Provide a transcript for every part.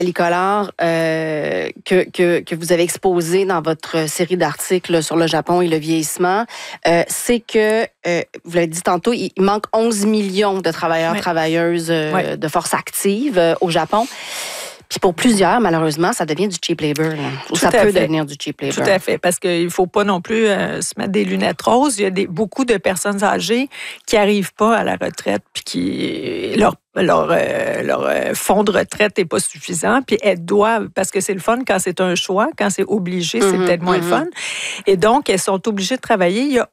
Nathalie Collard, que vous avez exposé dans votre série d'articles sur le Japon et le vieillissement, c'est que, vous l'avez dit tantôt, il manque 11 millions de travailleurs, travailleuses de force active au Japon. Puis pour plusieurs, malheureusement, ça devient du cheap labor. Ou ça peut devenir du cheap labor. Tout à fait, parce qu'il ne faut pas non plus se mettre des lunettes roses. Il y a beaucoup de personnes âgées qui n'arrivent pas à la retraite puis qui leur fonds de retraite n'est pas suffisant, puis elles doivent, parce que c'est le fun quand c'est un choix, quand c'est obligé, c'est peut-être moins le fun. Et donc, elles sont obligées de travailler. Il y a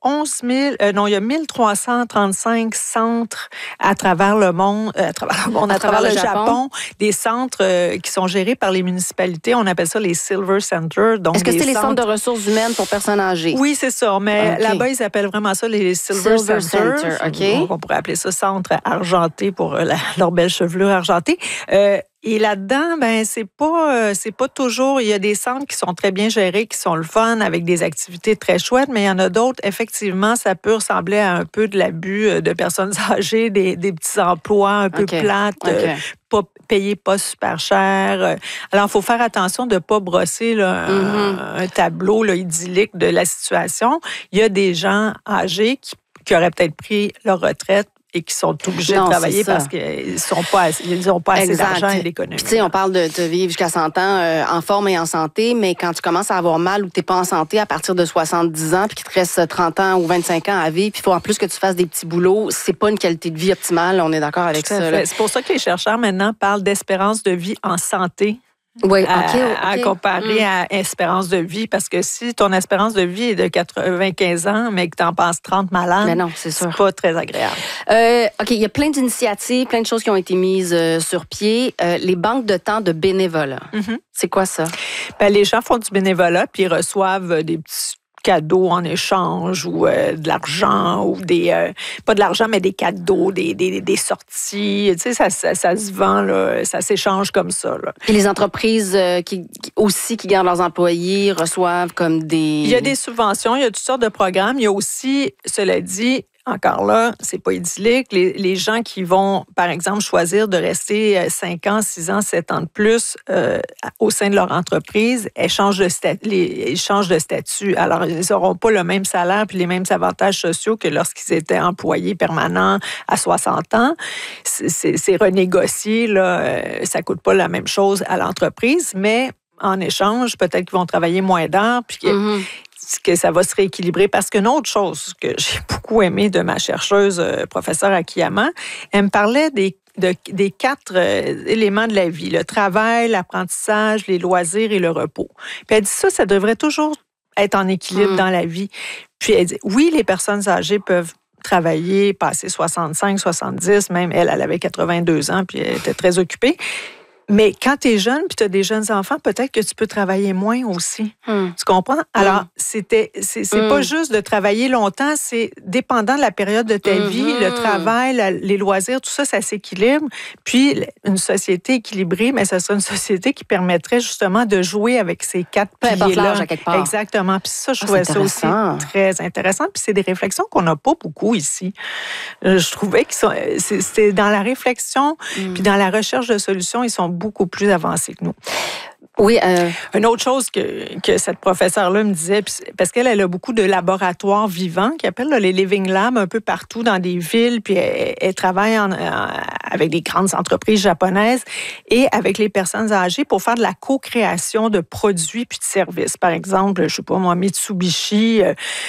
1335 centres à travers le monde, à travers le Japon, des centres qui sont gérés par les municipalités. On appelle ça les Silver Centers. Est-ce que c'est les centres de ressources humaines pour personnes âgées? Oui, c'est ça, mais là-bas, ils appellent vraiment ça les Silver Centers. On pourrait appeler ça centre argenté pour leur belle chevelure argentée. Et là-dedans, c'est pas toujours. Il y a des centres qui sont très bien gérés, qui sont le fun, avec des activités très chouettes, mais il y en a d'autres, effectivement, ça peut ressembler à un peu de l'abus de personnes âgées, des petits emplois un peu plates, payés pas super cher. Alors, il faut faire attention de ne pas brosser un tableau idyllique de la situation. Il y a des gens âgés qui auraient peut-être pris leur retraite et qui sont obligés de travailler parce qu'ils n'ont pas assez d'argent et d'économie. Tu sais, on parle de vivre jusqu'à 100 ans en forme et en santé, mais quand tu commences à avoir mal ou que tu n'es pas en santé à partir de 70 ans puis qu'il te reste 30 ans ou 25 ans à vivre, puis il faut en plus que tu fasses des petits boulots, c'est pas une qualité de vie optimale, on est d'accord avec ça. C'est pour ça que les chercheurs maintenant parlent d'espérance de vie en santé. Oui, à comparer à espérance de vie, parce que si ton espérance de vie est de 95 ans, mais que tu en passes 30 malades, mais non, c'est pas très agréable. OK, il y a plein d'initiatives, plein de choses qui ont été mises sur pied. Les banques de temps de bénévolat, c'est quoi ça? Les gens font du bénévolat, puis ils reçoivent des petits cadeaux en échange ou de l'argent ou pas de l'argent, mais des cadeaux, des sorties. Tu sais, ça se vend, là, ça s'échange comme ça. Là. Et les entreprises qui gardent leurs employés reçoivent comme des... Il y a des subventions, il y a toutes sortes de programmes. Il y a aussi, cela dit, encore là, c'est pas idyllique. Les gens qui vont, par exemple, choisir de rester 5 ans, 6 ans, 7 ans de plus au sein de leur entreprise, ils changent de statut. Alors, ils n'auront pas le même salaire puis les mêmes avantages sociaux que lorsqu'ils étaient employés permanents à 60 ans. C'est renégocié, là. Ça coûte pas la même chose à l'entreprise, mais en échange, peut-être qu'ils vont travailler moins d'heures puis que ça va se rééquilibrer. Parce qu'une autre chose que j'ai beaucoup aimée de ma chercheuse, professeure Akiyama, elle me parlait des 4 éléments de la vie, le travail, l'apprentissage, les loisirs et le repos. Puis elle dit ça devrait toujours être en équilibre dans la vie. Puis elle dit, oui, les personnes âgées peuvent travailler, passer 65, 70, même elle avait 82 ans, puis elle était très occupée. Mais quand tu es jeune puis tu as des jeunes enfants, peut-être que tu peux travailler moins aussi. Tu comprends? Alors, c'est pas juste de travailler longtemps, c'est dépendant de la période de ta vie, le travail, les loisirs, tout ça, ça s'équilibre. Puis, une société équilibrée, mais ce serait une société qui permettrait justement de jouer avec ces 4 piliers-là. Exactement. Puis ça, je trouvais ça aussi très intéressant. Puis c'est des réflexions qu'on n'a pas beaucoup ici. Je trouvais que c'était dans la réflexion puis dans la recherche de solutions, ils sont beaucoup plus avancés que nous. Oui. Une autre chose que cette professeure-là me disait, parce qu'elle a beaucoup de laboratoires vivants, qu'elle appelle les Living Labs, un peu partout dans des villes, puis elle travaille avec des grandes entreprises japonaises et avec les personnes âgées pour faire de la co-création de produits puis de services. Par exemple, je sais pas moi, Mitsubishi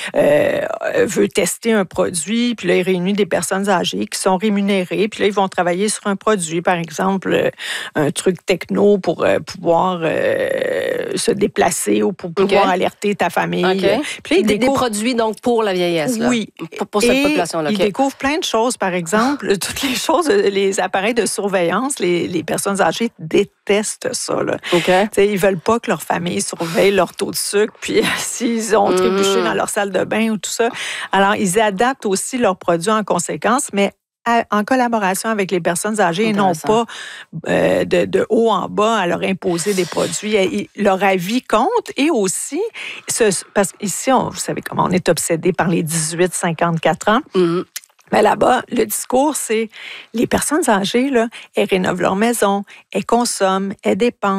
veut tester un produit, puis là, il réunit des personnes âgées qui sont rémunérées, puis là, ils vont travailler sur un produit, par exemple, un truc techno pour pouvoir se déplacer ou pour pouvoir alerter ta famille. Puis là, des produits donc pour la vieillesse. Là. Oui. Pour cette population-là. Ils découvrent plein de choses. Par exemple, toutes les choses, les appareils de surveillance, les personnes âgées détestent ça. Là. Ils veulent pas que leur famille surveille leur taux de sucre, puis s'ils ont trébuché dans leur salle de bain ou tout ça. Alors, ils adaptent aussi leurs produits en conséquence, mais en collaboration avec les personnes âgées et non pas de haut en bas à leur imposer des produits. Leur avis compte et aussi, parce qu'ici, vous savez comment on est obsédé par les 18-54 ans. Mais là-bas, le discours, c'est les personnes âgées, là, elles rénovent leur maison, elles consomment, elles dépensent.